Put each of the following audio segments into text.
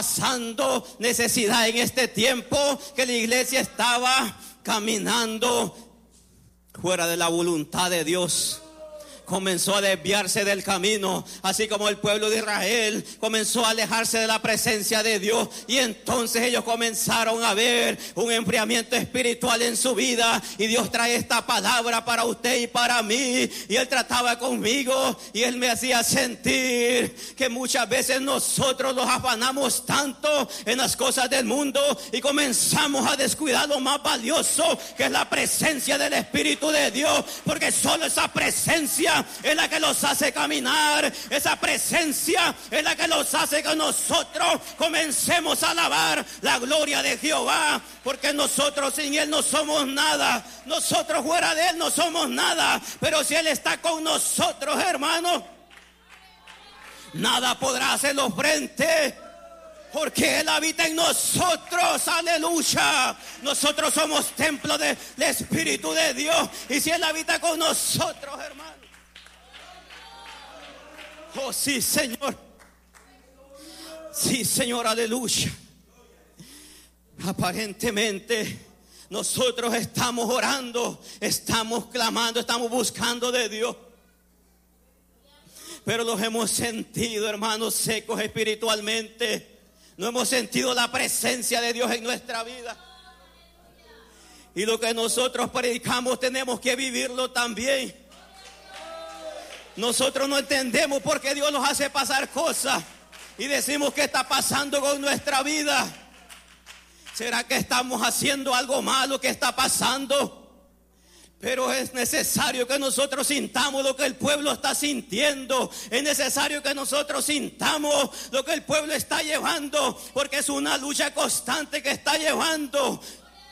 pasando necesidad en este tiempo, que la iglesia estaba caminando fuera de la voluntad de Dios. Comenzó a desviarse del camino, así como el pueblo de Israel comenzó a alejarse de la presencia de Dios. Y entonces ellos comenzaron a ver un enfriamiento espiritual en su vida. Y Dios trae esta palabra para usted y para mí. Y Él trataba conmigo y Él me hacía sentir que muchas veces nosotros nos afanamos tanto en las cosas del mundo y comenzamos a descuidar lo más valioso, que es la presencia del Espíritu de Dios. Porque solo esa presencia es la que los hace caminar. Esa presencia es la que los hace que nosotros comencemos a alabar la gloria de Jehová. Porque nosotros sin Él no somos nada. Nosotros fuera de Él no somos nada. Pero si Él está con nosotros, hermanos, nada podrá hacerlo frente. Porque Él habita en nosotros, aleluya. Nosotros somos templo del Espíritu de Dios. Y si Él habita con nosotros, hermanos, oh sí, Señor. Sí, Señor, aleluya. Aparentemente nosotros estamos orando, estamos clamando, estamos buscando de Dios, pero los hemos sentido, hermanos, secos espiritualmente. No hemos sentido la presencia de Dios en nuestra vida. Y lo que nosotros predicamos tenemos que vivirlo también. Nosotros no entendemos por qué Dios nos hace pasar cosas y decimos que está pasando con nuestra vida. ¿Será que estamos haciendo algo malo que está pasando? Pero es necesario que nosotros sintamos lo que el pueblo está sintiendo. Es necesario que nosotros sintamos lo que el pueblo está llevando, porque es una lucha constante que está llevando.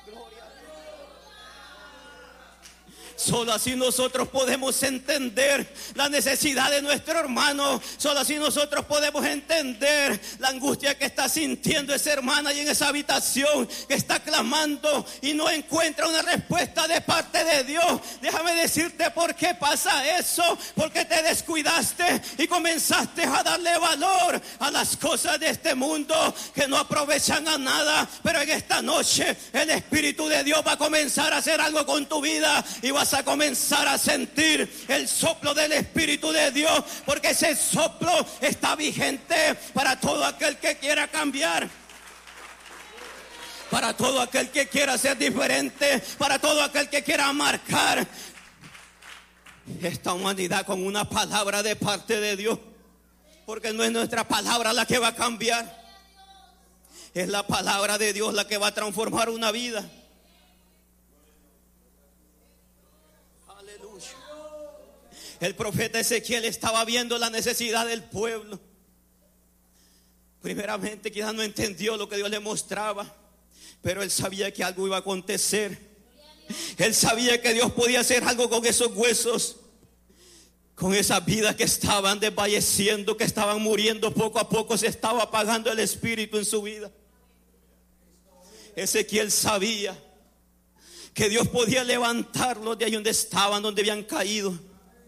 Solo así nosotros podemos entender la necesidad de nuestro hermano. Solo así nosotros podemos entender la angustia que está sintiendo esa hermana y en esa habitación que está clamando y no encuentra una respuesta de parte de Dios. Déjame decirte por qué pasa eso. Porque te descuidaste y comenzaste a darle valor a las cosas de este mundo que no aprovechan a nada. Pero en esta noche el Espíritu de Dios va a comenzar a hacer algo con tu vida y vas a comenzar a sentir el soplo del Espíritu de Dios, porque ese soplo está vigente para todo aquel que quiera cambiar, para todo aquel que quiera ser diferente, para todo aquel que quiera marcar esta humanidad con una palabra de parte de Dios. Porque no es nuestra palabra la que va a cambiar, es la palabra de Dios la que va a transformar una vida. El profeta Ezequiel estaba viendo la necesidad del pueblo. Primeramente quizás no entendió lo que Dios le mostraba, pero él sabía que algo iba a acontecer. Él sabía que Dios podía hacer algo con esos huesos, con esas vidas que estaban desfalleciendo, que estaban muriendo poco a poco. Se estaba apagando el espíritu en su vida. Ezequiel sabía que Dios podía levantarlos de ahí donde estaban, donde habían caído.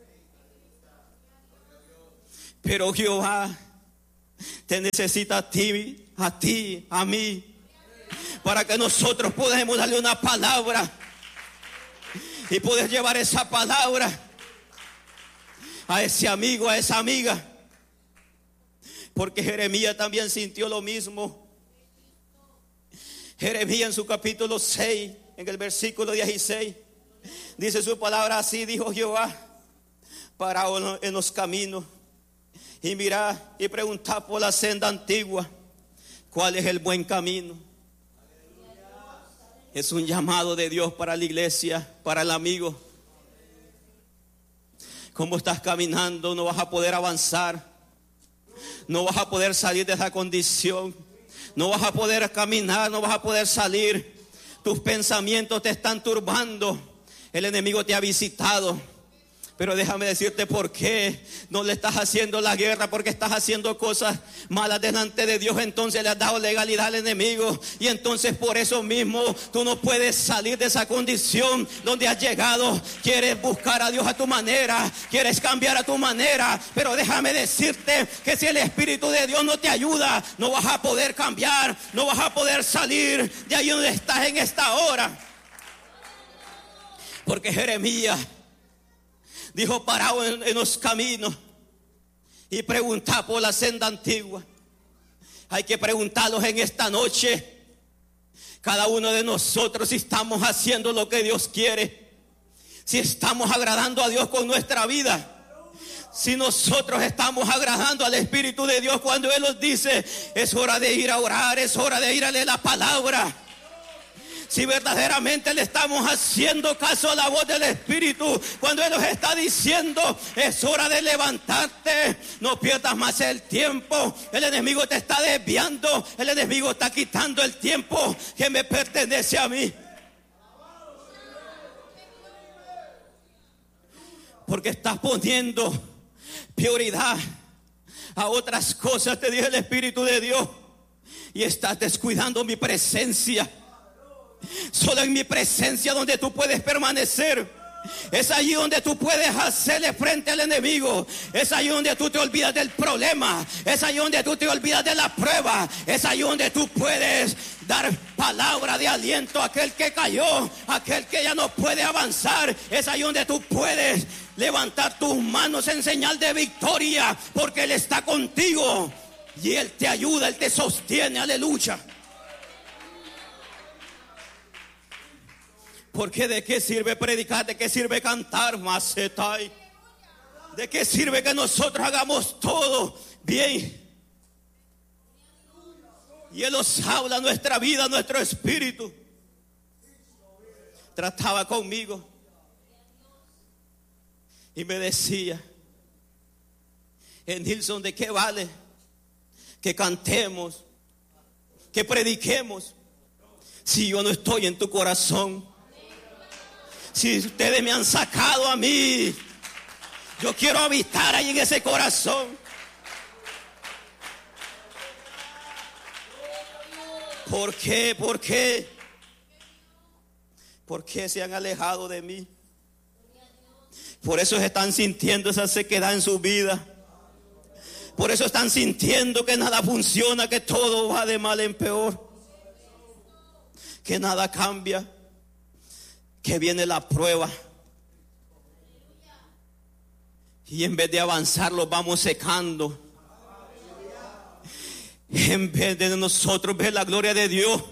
Pero Jehová te necesita a ti, a mí, para que nosotros podamos darle una palabra y poder llevar esa palabra a ese amigo, a esa amiga. Porque Jeremías también sintió lo mismo. Jeremías en su capítulo 6, en el versículo 16, dice su palabra así: dijo Jehová, paraos en los caminos y mirad y preguntad por la senda antigua, cuál es el buen camino. Es un llamado de Dios para la iglesia, para el amigo. ¿Cómo estás caminando? No vas a poder avanzar, no vas a poder salir de esa condición, no vas a poder caminar, no vas a poder salir. Tus pensamientos te están turbando, el enemigo te ha visitado. Pero déjame decirte por qué no le estás haciendo la guerra, porque estás haciendo cosas malas delante de Dios. Entonces le has dado legalidad al enemigo, y entonces por eso mismo tú no puedes salir de esa condición donde has llegado. Quieres buscar a Dios a tu manera, quieres cambiar a tu manera, pero déjame decirte que si el Espíritu de Dios no te ayuda, no vas a poder cambiar, no vas a poder salir de ahí donde estás en esta hora. Porque Jeremías dijo: parado en los caminos y preguntar por la senda antigua. Hay que preguntarlos en esta noche, cada uno de nosotros, si estamos haciendo lo que Dios quiere, si estamos agradando a Dios con nuestra vida, si nosotros estamos agradando al Espíritu de Dios cuando Él nos dice: es hora de ir a orar, es hora de ir a leer la palabra. Si verdaderamente le estamos haciendo caso a la voz del Espíritu, cuando Él nos está diciendo: es hora de levantarte, no pierdas más el tiempo. El enemigo te está desviando, el enemigo está quitando el tiempo que me pertenece a mí. Porque estás poniendo prioridad a otras cosas, te dice el Espíritu de Dios, y estás descuidando mi presencia. Solo en mi presencia donde tú puedes permanecer. Es allí donde tú puedes hacerle frente al enemigo. Es allí donde tú te olvidas del problema. Es allí donde tú te olvidas de la prueba. Es allí donde tú puedes dar palabra de aliento a aquel que cayó, a aquel que ya no puede avanzar. Es allí donde tú puedes levantar tus manos en señal de victoria, porque Él está contigo y Él te ayuda, Él te sostiene. Aleluya. Porque ¿de qué sirve predicar? ¿De qué sirve cantar? Macetai. ¿De qué sirve que nosotros hagamos todo bien? Y Él nos habla nuestra vida, nuestro espíritu. Trataba conmigo y me decía: Nilson, ¿de qué vale que cantemos, que prediquemos, si yo no estoy en tu corazón? Si ustedes me han sacado a mí, yo quiero habitar ahí en ese corazón. ¿Por qué? ¿Por qué? ¿Por qué se han alejado de mí? Por eso están sintiendo esa sequedad en su vida. Por eso están sintiendo que nada funciona, que todo va de mal en peor, que nada cambia, que viene la prueba, y en vez de avanzar los vamos secando. En vez de nosotros ver la gloria de Dios,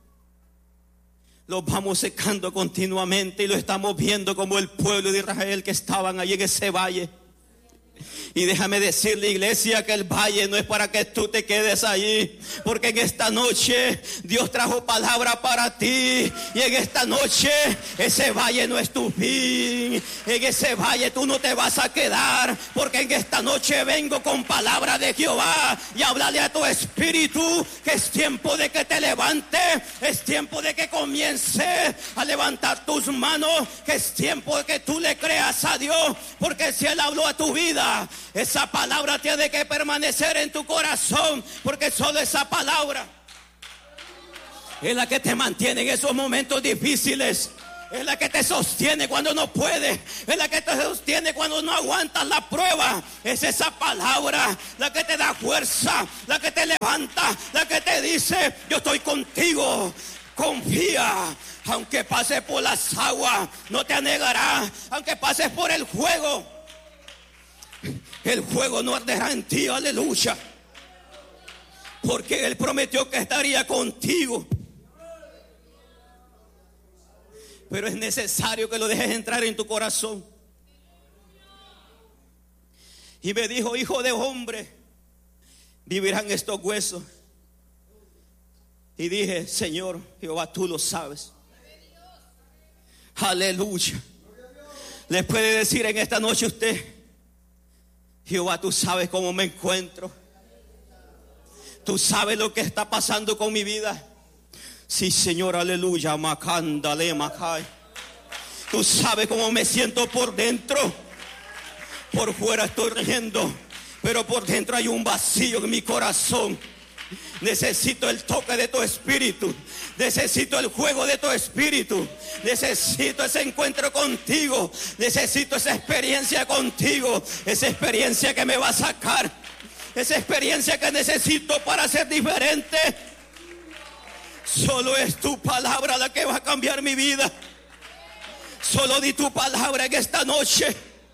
los vamos secando continuamente, y lo estamos viendo como el pueblo de Israel que estaban ahí en ese valle. Y déjame decirle, iglesia, que el valle no es para que tú te quedes ahí, porque en esta noche Dios trajo palabra para ti, y en esta noche ese valle no es tu fin. En ese valle tú no te vas a quedar, porque en esta noche vengo con palabra de Jehová y hablarle a tu espíritu que es tiempo de que te levantes, es tiempo de que comiences a levantar tus manos, que es tiempo de que tú le creas a Dios, porque si Él habló a tu vida, esa palabra tiene que permanecer en tu corazón, porque solo esa palabra es la que te mantiene en esos momentos difíciles. Es la que te sostiene cuando no puedes. Es la que te sostiene cuando no aguantas la prueba. Es esa palabra la que te da fuerza, la que te levanta, la que te dice: yo estoy contigo. Confía. Aunque pases por las aguas, no te anegará. Aunque pases por el fuego, el fuego no arderá en ti. Aleluya. Porque Él prometió que estaría contigo. Pero es necesario que lo dejes entrar en tu corazón. Y me dijo: hijo de hombre, ¿vivirán estos huesos? Y dije: Señor Jehová, tú lo sabes. Aleluya. Les puede decir en esta noche usted: Jehová, tú sabes cómo me encuentro. Tú sabes lo que está pasando con mi vida. Sí, Señor, aleluya. Macándale, macay. Tú sabes cómo me siento por dentro. Por fuera estoy riendo, pero por dentro hay un vacío en mi corazón. Necesito el toque de tu espíritu. Necesito el juego de tu espíritu. Necesito ese encuentro contigo. Necesito esa experiencia contigo. Esa experiencia que me va a sacar. Esa experiencia que necesito para ser diferente. Solo es tu palabra la que va a cambiar mi vida. Solo di tu palabra en esta noche.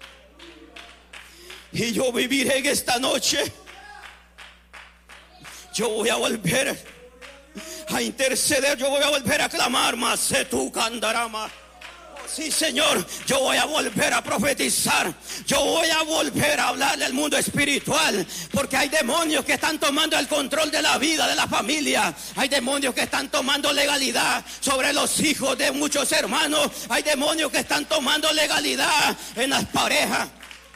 Y yo viviré en esta noche. Yo voy a volver a interceder. Yo voy a volver a clamar. Más tu candarama. Sí, Señor, yo voy a volver a profetizar. Yo voy a volver a hablarle al mundo espiritual. Porque hay demonios que están tomando el control de la vida, de la familia. Hay demonios que están tomando legalidad sobre los hijos de muchos hermanos. Hay demonios que están tomando legalidad en las parejas.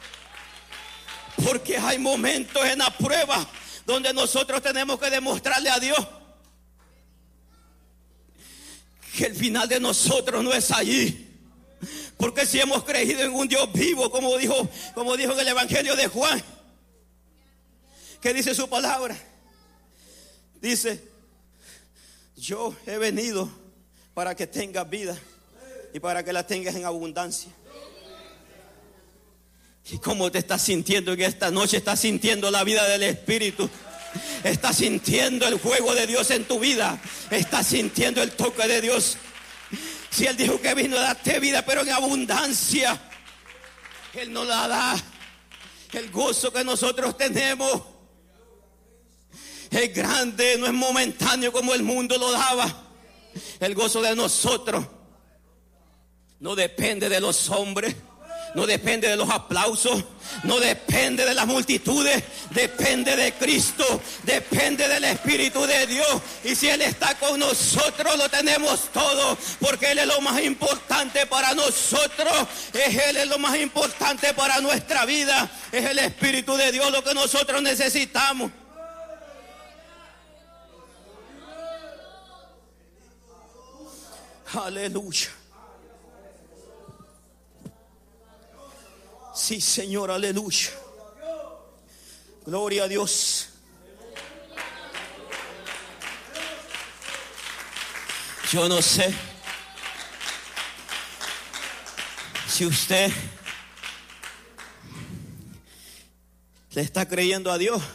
Porque hay momentos en la prueba donde nosotros tenemos que demostrarle a Dios que el final de nosotros no es allí. Porque si hemos creído en un Dios vivo, como dijo en el Evangelio de Juan, que dice su palabra, dice: yo he venido para que tengas vida y para que la tengas en abundancia. ¿Y cómo te estás sintiendo en esta noche? ¿Estás sintiendo la vida del Espíritu? ¿Estás sintiendo el juego de Dios en tu vida? ¿Estás sintiendo el toque de Dios? Si Él dijo que vino a darte vida, pero en abundancia, Él nos la da. El gozo que nosotros tenemos es grande, no es momentáneo como el mundo lo daba. El gozo de nosotros no depende de los hombres. No depende de los aplausos, no depende de las multitudes, depende de Cristo, depende del Espíritu de Dios. Y si Él está con nosotros, lo tenemos todo, porque Él es lo más importante para nosotros. Él es lo más importante para nuestra vida. Es el Espíritu de Dios lo que nosotros necesitamos. Aleluya. Sí, Señor, aleluya. Gloria a Dios. Yo no sé si usted le está creyendo a Dios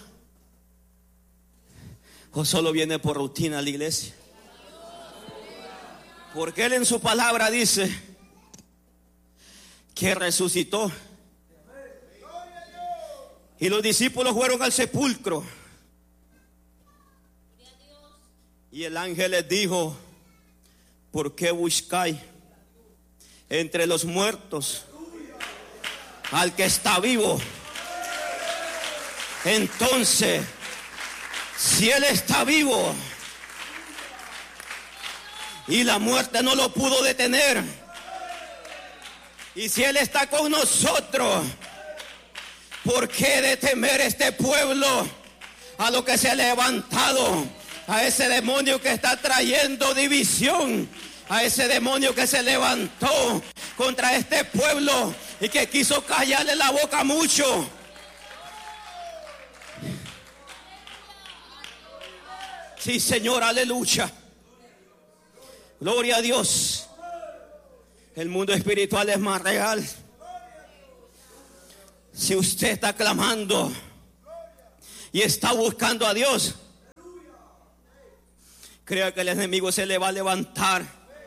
o solo viene por rutina a la iglesia. Porque Él en su palabra dice que resucitó. Y los discípulos fueron al sepulcro. Y el ángel les dijo: ¿por qué buscáis entre los muertos al que está vivo? Entonces, si Él está vivo y la muerte no lo pudo detener, y si Él está con nosotros, ¿por qué de temer este pueblo a lo que se ha levantado? A ese demonio que está trayendo división, a ese demonio que se levantó contra este pueblo y que quiso callarle la boca a mucho. Sí, Señor, aleluya. Gloria a Dios. El mundo espiritual es más real. Si usted está clamando y está buscando a Dios, crea que el enemigo se le va a levantar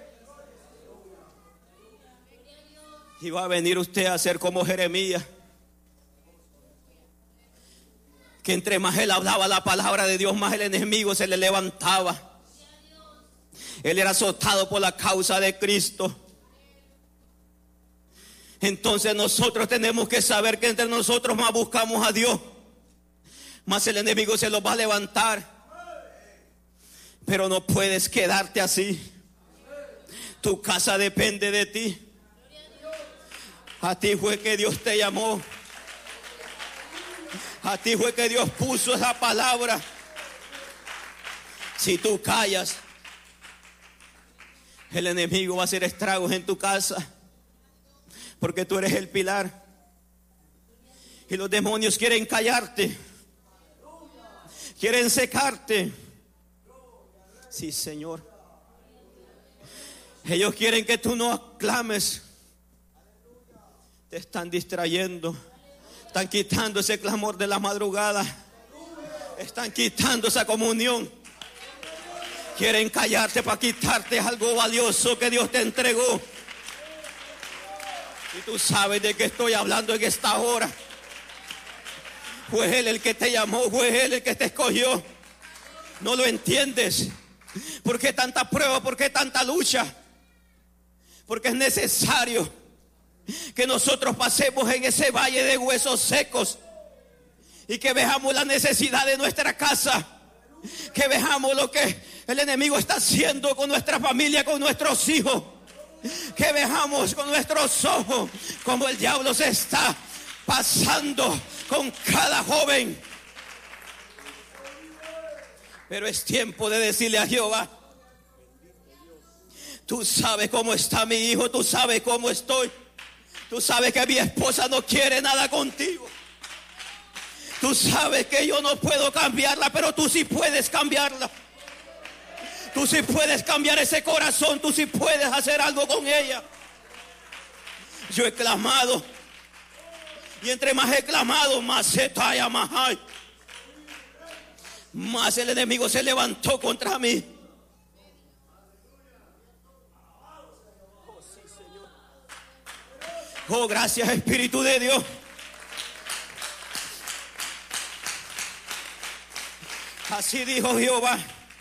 y va a venir usted a ser como Jeremías, que entre más él hablaba la palabra de Dios, más el enemigo se le levantaba. Él era azotado por la causa de Cristo. Entonces nosotros tenemos que saber que entre nosotros más buscamos a Dios, más el enemigo se los va a levantar. Pero no puedes quedarte así. Tu casa depende de ti. A ti fue que Dios te llamó. A ti fue que Dios puso esa palabra. Si tú callas, el enemigo va a hacer estragos en tu casa. Porque tú eres el pilar. Y los demonios quieren callarte, quieren secarte. Sí, Señor. Ellos quieren que tú no clames. Te están distrayendo. Están quitando ese clamor de la madrugada. Están quitando esa comunión. Quieren callarte para quitarte algo valioso que Dios te entregó. Y tú sabes de qué estoy hablando en esta hora. Fue Él el que te llamó, fue Él el que te escogió. No lo entiendes. ¿Por qué tanta prueba? ¿Por qué tanta lucha? Porque es necesario que nosotros pasemos en ese valle de huesos secos y que veamos la necesidad de nuestra casa, que veamos lo que el enemigo está haciendo con nuestra familia, con nuestros hijos, que veamos con nuestros ojos como el diablo se está pasando con cada joven. Pero es tiempo de decirle a Jehová: tú sabes cómo está mi hijo, tú sabes cómo estoy. Tú sabes que mi esposa no quiere nada contigo. Tú sabes que yo no puedo cambiarla, pero tú sí puedes cambiarla. Tú sí puedes cambiar ese corazón, tú sí puedes hacer algo con ella. Yo he clamado, y entre más he clamado, más se talla, más hay. Más el enemigo se levantó contra mí. Oh, gracias, Espíritu de Dios. Así dijo Jehová,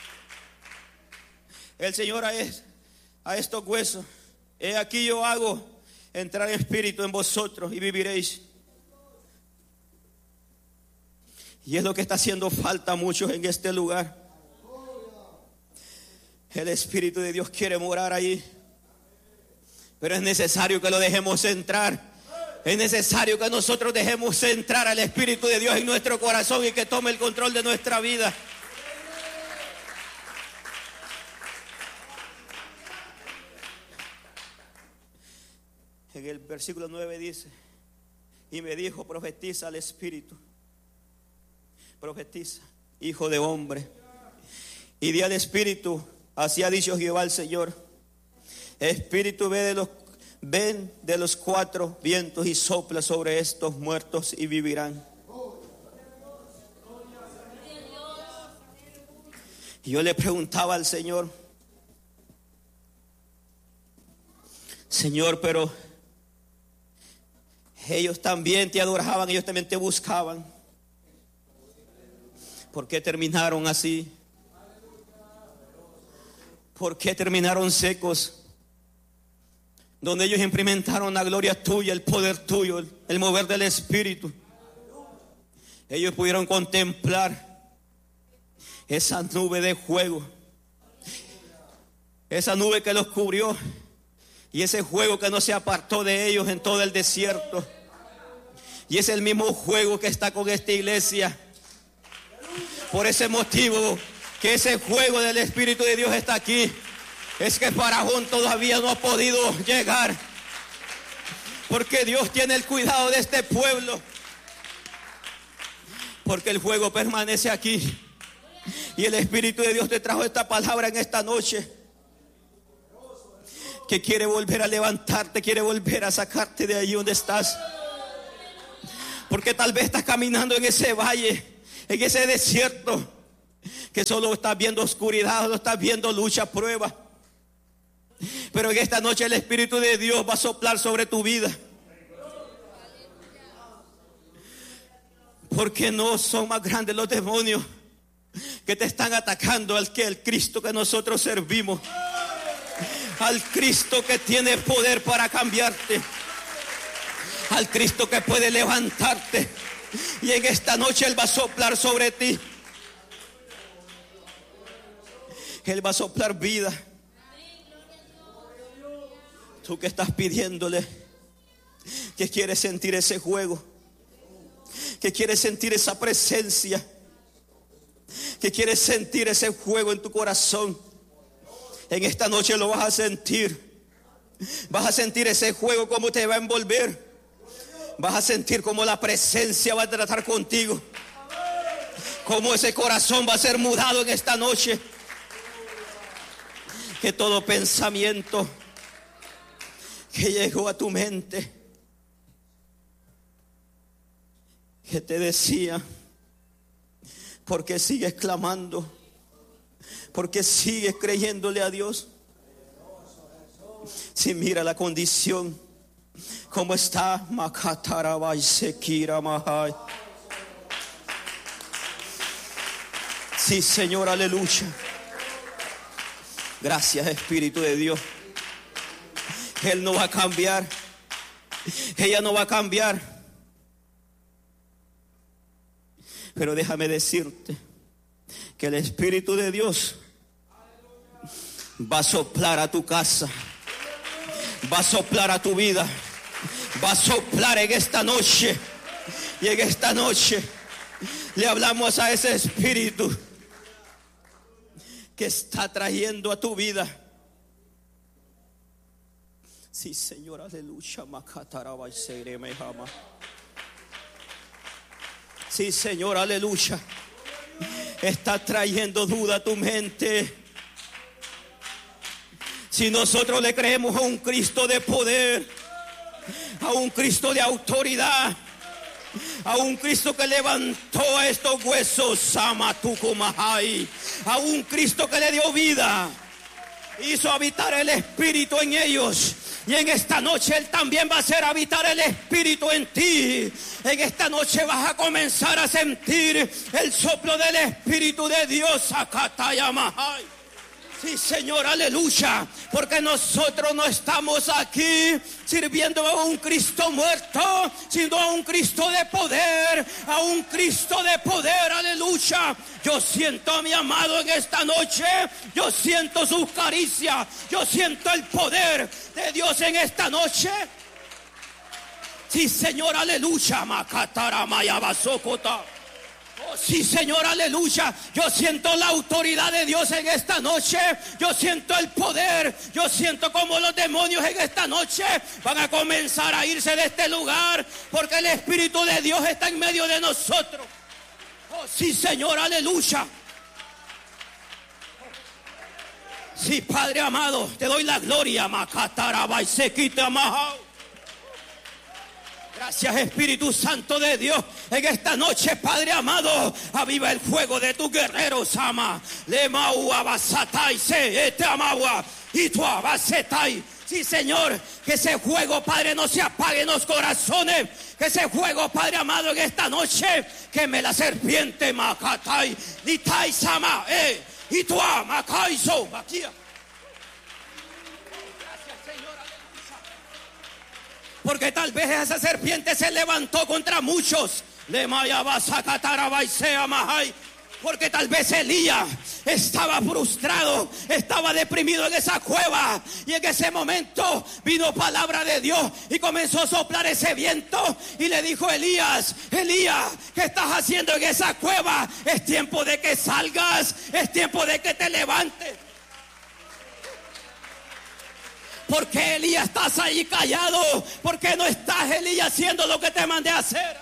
el Señor a estos huesos: he aquí yo hago entrar espíritu en vosotros y viviréis. Y es lo que está haciendo falta a muchos en este lugar. El Espíritu de Dios quiere morar ahí, pero es necesario que lo dejemos entrar. Es necesario que nosotros dejemos entrar al Espíritu de Dios en nuestro corazón y que tome el control de nuestra vida. En el versículo 9 dice: y me dijo: profetiza al Espíritu, profetiza, hijo de hombre, y di al Espíritu: así ha dicho Jehová el Señor, Espíritu, ven de los cuatro vientos y sopla sobre estos muertos y vivirán. Y yo le preguntaba al Señor: Señor, pero ellos también te adoraban, ellos también te buscaban. ¿Por qué terminaron así? ¿Por qué terminaron secos? Donde ellos experimentaron la gloria tuya, el poder tuyo, el mover del Espíritu. Ellos pudieron contemplar esa nube de fuego, esa nube que los cubrió, y ese fuego que no se apartó de ellos en todo el desierto. Y es el mismo fuego que está con esta iglesia. Por ese motivo que ese fuego del Espíritu de Dios está aquí, es que Faraón todavía no ha podido llegar, porque Dios tiene el cuidado de este pueblo, porque el fuego permanece aquí. Y el Espíritu de Dios te trajo esta palabra en esta noche, que quiere volver a levantarte, quiere volver a sacarte de ahí donde estás. Porque tal vez estás caminando en ese valle, en ese desierto, que solo estás viendo oscuridad, solo estás viendo lucha, prueba. Pero en esta noche el Espíritu de Dios va a soplar sobre tu vida. Porque no son más grandes los demonios que te están atacando al que el Cristo que nosotros servimos. Al Cristo que tiene poder para cambiarte. Al Cristo que puede levantarte. Y en esta noche Él va a soplar sobre ti. Él va a soplar vida. Tú que estás pidiéndole, que quieres sentir ese fuego, que quieres sentir esa presencia, que quieres sentir ese fuego en tu corazón, en esta noche lo vas a sentir. Vas a sentir ese fuego como te va a envolver. Vas a sentir como la presencia va a tratar contigo. Como ese corazón va a ser mudado en esta noche. Que todo pensamiento que llegó a tu mente, que te decía, ¿por qué sigues clamando? ¿Por qué sigues creyéndole a Dios? Si mira la condición, ¿cómo está? Sí, Señor, aleluya. Gracias, Espíritu de Dios. Él no va a cambiar. Ella no va a cambiar. Pero déjame decirte que el Espíritu de Dios va a soplar a tu casa, va a soplar a tu vida, va a soplar en esta noche. Y en esta noche le hablamos a ese Espíritu que está trayendo a tu vida. Sí, Señor, aleluya. Sí, Señor, aleluya. Está trayendo duda a tu mente. Si nosotros le creemos a un Cristo de poder, a un Cristo de autoridad, a un Cristo que levantó a estos huesos, a un Cristo que le dio vida, hizo habitar el Espíritu en ellos. Y en esta noche Él también va a hacer habitar el Espíritu en ti. En esta noche vas a comenzar a sentir el soplo del Espíritu de Dios. Sí, Señor, aleluya. Porque nosotros no estamos aquí sirviendo a un Cristo muerto, sino a un Cristo de poder, a un Cristo de poder, aleluya. Yo siento a mi amado en esta noche, yo siento su caricia, yo siento el poder de Dios en esta noche. Sí, Señor, aleluya. Oh, sí, Señor, aleluya. Yo siento la autoridad de Dios en esta noche. Yo siento el poder. Yo siento como los demonios en esta noche van a comenzar a irse de este lugar, porque el Espíritu de Dios está en medio de nosotros. Oh, sí, Señor, aleluya. Sí, Padre amado, te doy la gloria. Gracias, Espíritu Santo de Dios. En esta noche, Padre amado, aviva el fuego de tus guerreros, ama. Sí, Señor, que ese fuego, Padre, no se apague en los corazones. Que ese fuego, Padre amado, en esta noche queme la serpiente, Makatai, Nitai Sama, y tu Makaiso, Makia. Porque tal vez esa serpiente se levantó contra muchos. Porque tal vez Elías estaba frustrado, estaba deprimido en esa cueva. Y en ese momento vino palabra de Dios y comenzó a soplar ese viento. Y le dijo a Elías, Elías, ¿qué estás haciendo en esa cueva? Es tiempo de que salgas, es tiempo de que te levantes. ¿Por qué, Elías, estás ahí callado? ¿Por qué no estás, Elías, haciendo lo que te mandé a hacer?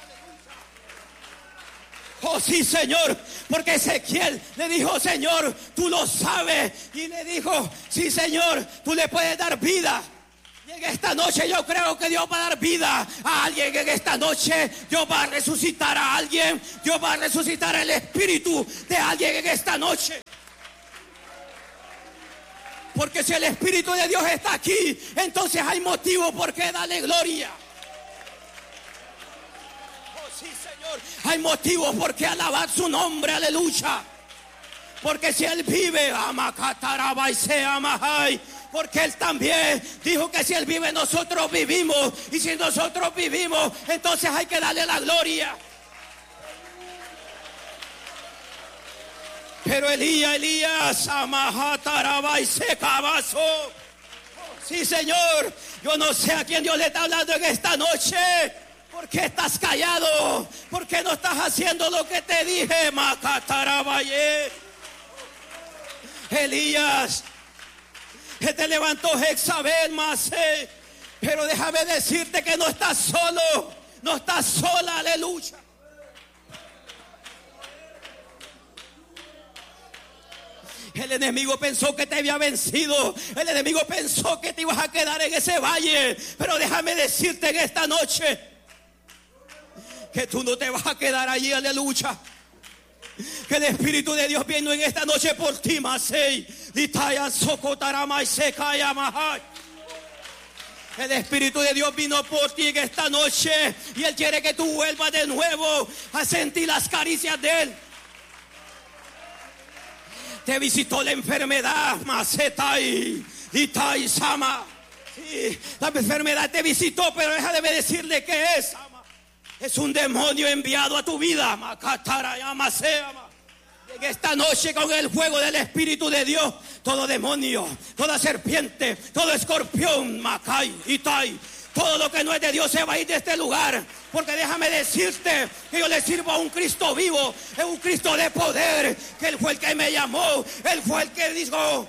Oh, sí, Señor, porque Ezequiel le dijo, Señor, tú lo sabes. Y le dijo, sí, Señor, tú le puedes dar vida. Y en esta noche yo creo que Dios va a dar vida a alguien. En esta noche Dios va a resucitar a alguien. Dios va a resucitar el espíritu de alguien en esta noche. Porque si el Espíritu de Dios está aquí, entonces hay motivo por qué darle gloria. Oh, sí, Señor. Hay motivo por qué alabar su nombre, aleluya. Porque si Él vive, porque Él también dijo que si Él vive, nosotros vivimos. Y si nosotros vivimos, entonces hay que darle la gloria. Pero Elías, Amahatarabay se cabazó. Sí, Señor, yo no sé a quién Dios le está hablando en esta noche. ¿Por qué estás callado? ¿Por qué no estás haciendo lo que te dije? Macatarabaye. Elías, que te levantó Jezabel, Masé. Pero déjame decirte que no estás solo. No estás sola, aleluya. El enemigo pensó que te había vencido. El enemigo pensó que te ibas a quedar en ese valle. Pero déjame decirte en esta noche que tú no te vas a quedar allí, aleluya. Que el Espíritu de Dios vino en esta noche por ti, Masei. El Espíritu de Dios vino por ti en esta noche. Y Él quiere que tú vuelvas de nuevo a sentir las caricias de Él. Te visitó la enfermedad, Masetai, Itai Sama. Sí, la enfermedad te visitó, pero déjame decirle que es. Es un demonio enviado a tu vida. En esta noche con el fuego del Espíritu de Dios, todo demonio, toda serpiente, todo escorpión, Macay, Itai, todo lo que no es de Dios se va a ir de este lugar. Porque déjame decirte que yo le sirvo a un Cristo vivo, es un Cristo de poder, que Él fue el que me llamó, Él fue el que dijo.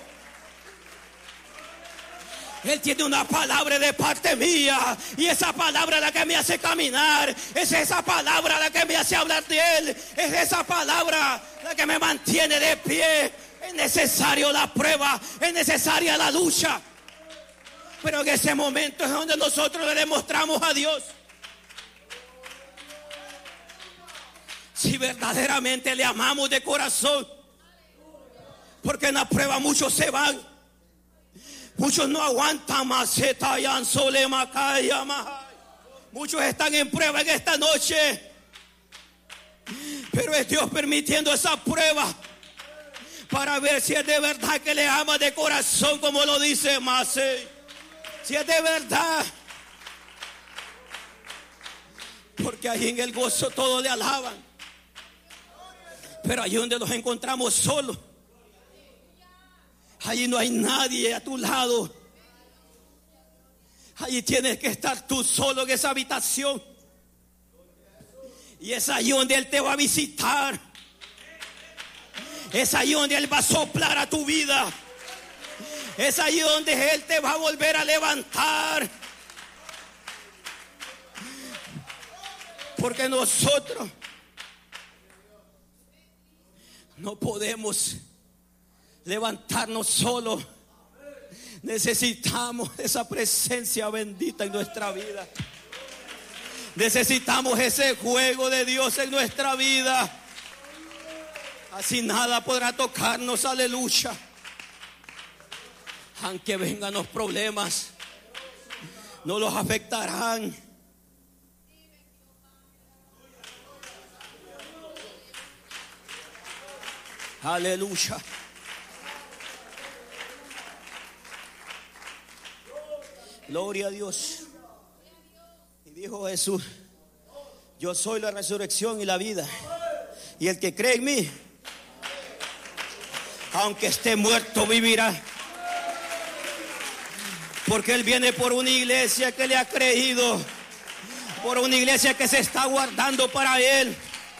Él tiene una palabra de parte mía, y esa palabra es la que me hace caminar, es esa palabra la que me hace hablar de Él, es esa palabra la que me mantiene de pie. Es necesario la prueba, es necesaria la lucha, pero en ese momento es donde nosotros le demostramos a Dios si verdaderamente le amamos de corazón. Porque en la prueba muchos se van, muchos no aguantan más. Muchos están en prueba en esta noche, pero es Dios permitiendo esa prueba para ver si es de verdad que le ama de corazón, como lo dice Masei. Si es de verdad, porque ahí en el gozo todos le alaban, pero allí donde nos encontramos solos, allí no hay nadie a tu lado. Allí tienes que estar tú solo en esa habitación, y es ahí donde Él te va a visitar. Es ahí donde Él va a soplar a tu vida. Es ahí donde Él te va a volver a levantar. Porque nosotros no podemos levantarnos solos. Necesitamos esa presencia bendita en nuestra vida. Necesitamos ese juego de Dios en nuestra vida. Así nada podrá tocarnos, aleluya. Aunque vengan los problemas, no los afectarán. Aleluya. Gloria a Dios. Y dijo Jesús: yo soy la resurrección y la vida, y el que cree en mí, aunque esté muerto, vivirá. Porque Él viene por una iglesia que le ha creído, por una iglesia que se está guardando para Él,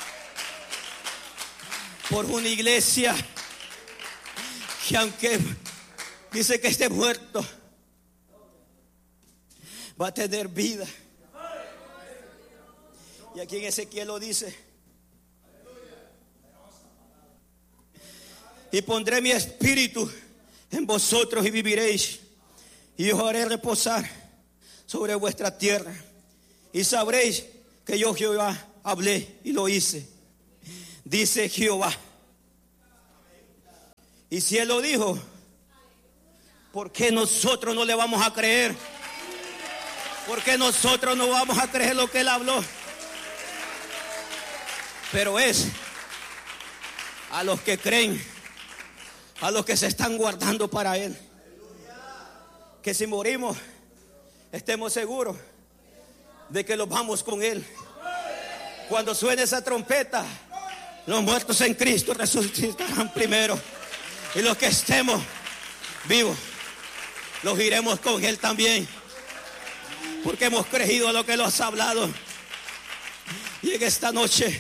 por una iglesia que aunque dice que esté muerto, va a tener vida. Y aquí en Ezequiel lo dice: y pondré mi espíritu en vosotros y viviréis, y os haré reposar sobre vuestra tierra, y sabréis que yo Jehová hablé y lo hice, dice Jehová. Y si Él lo dijo, ¿por qué nosotros no le vamos a creer? ¿Por qué nosotros no vamos a creer lo que Él habló? Pero es a los que creen, a los que se están guardando para Él, que si morimos estemos seguros de que los vamos con Él. Cuando suene esa trompeta, los muertos en Cristo resucitarán primero, y los que estemos vivos los iremos con Él también, porque hemos creído a lo que Él nos ha hablado. Y en esta noche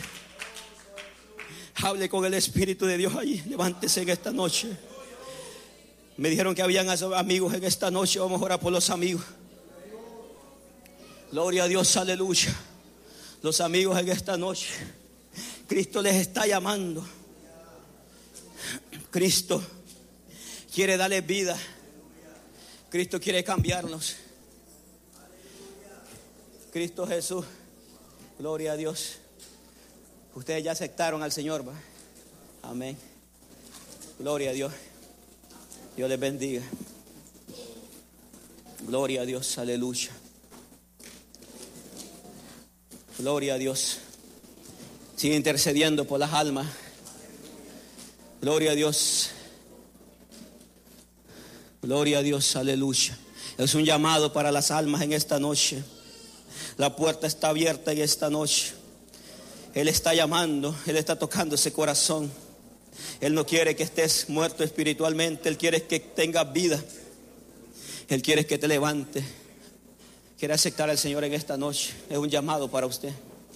hable con el Espíritu de Dios allí. Levántese en esta noche. Me dijeron que habían amigos en esta noche. Vamos a orar por los amigos. Gloria a Dios, aleluya. Los amigos en esta noche, Cristo les está llamando. Cristo quiere darles vida. Cristo quiere cambiarnos. Cristo Jesús, gloria a Dios. Ustedes ya aceptaron al Señor, ¿va? Amén. Gloria a Dios. Dios les bendiga. Gloria a Dios, aleluya. Gloria a Dios. Sigue intercediendo por las almas. Gloria a Dios. Gloria a Dios, aleluya. Es un llamado para las almas en esta noche. La puerta está abierta en esta noche. Él está llamando, Él está tocando ese corazón. Él no quiere que estés muerto espiritualmente. Él quiere que tengas vida. Él quiere que te levantes. Quiere aceptar al Señor en esta noche. Es un llamado para usted.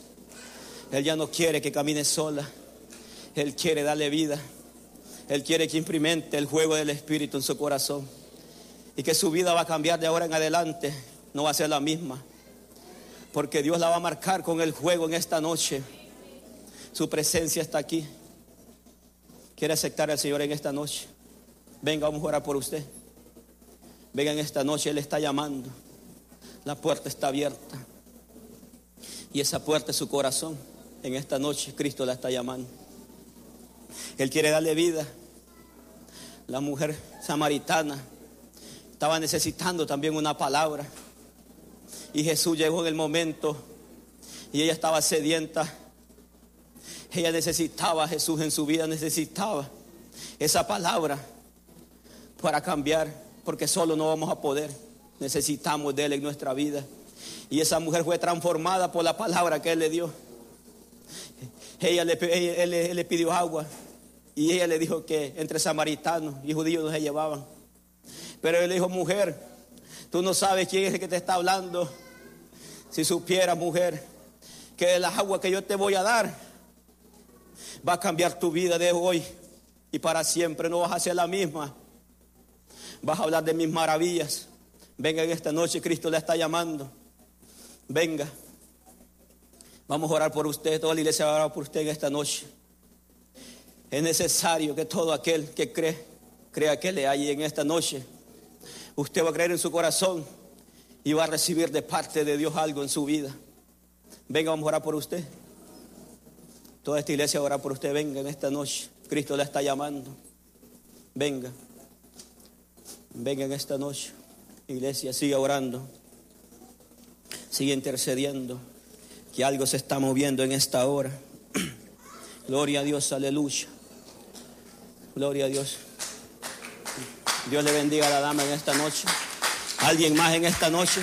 Él ya no quiere que camine sola. Él quiere darle vida. Él quiere que implemente el juego del Espíritu en su corazón. Y que su vida va a cambiar de ahora en adelante. No va a ser la misma. Porque Dios la va a marcar con el juego en esta noche. Su presencia está aquí. Quiere aceptar al Señor en esta noche. Venga, vamos a orar por usted. Venga en esta noche, Él está llamando. La puerta está abierta. Y esa puerta es su corazón. En esta noche Cristo la está llamando. Él quiere darle vida. La mujer samaritana estaba necesitando también una palabra. Y Jesús llegó en el momento. Y ella estaba sedienta. Ella necesitaba a Jesús en su vida. Necesitaba esa palabra para cambiar. Porque solo no vamos a poder. Necesitamos de Él en nuestra vida. Y esa mujer fue transformada por la palabra que Él le dio. Él le pidió agua. Y ella le dijo que entre samaritanos y judíos no se llevaban. Pero Él le dijo: mujer, tú no sabes quién es el que te está hablando. Si supieras, mujer, que el agua que yo te voy a dar va a cambiar tu vida de hoy y para siempre. No vas a ser la misma. Vas a hablar de mis maravillas. Venga en esta noche, Cristo le está llamando. Venga. Vamos a orar por usted. Toda la iglesia va a orar por usted en esta noche. Es necesario que todo aquel que crea que le hay en esta noche. Usted va a creer en su corazón y va a recibir de parte de Dios algo en su vida. Venga, vamos a orar por usted. Toda esta iglesia va a orar por usted. Venga en esta noche. Cristo le está llamando. Venga. Venga en esta noche. Iglesia, sigue orando. Sigue intercediendo. Que algo se está moviendo en esta hora. Gloria a Dios, aleluya. Gloria a Dios. Dios le bendiga a la dama en esta noche. ¿Alguien más en esta noche?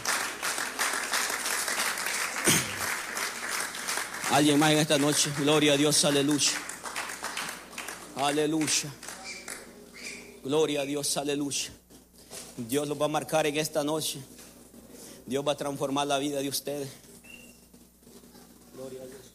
¿Alguien más en esta noche? Gloria a Dios, aleluya. Aleluya. Gloria a Dios, aleluya. Dios los va a marcar en esta noche. Dios va a transformar la vida de ustedes. Gloria a Dios.